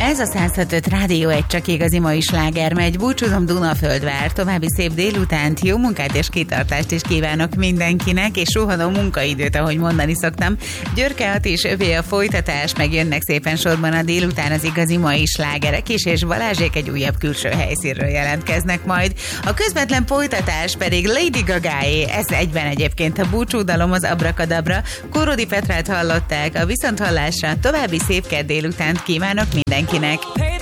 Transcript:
Ez a 106.5 Rádió, egy csak igazi mai sláger megy. Búcsúzom, Dunaföldvár. További szép délutánt, jó munkát és kitartást is kívánok mindenkinek, és rohanó munkaidőt, ahogy mondani szoktam. Györke Ati és övé a folytatás, meg jönnek szépen sorban a délután az igazi mai slágerek is, és Balázsék egy újabb külső helyszínről jelentkeznek majd. A közvetlen folytatás pedig Lady Gagáé, ez egyben egyébként a búcsúdalom, az Abrakadabra. Kórodi Petrát hallották, a viszonthallásra további szép kedd délutánt kívánok mindenkinek.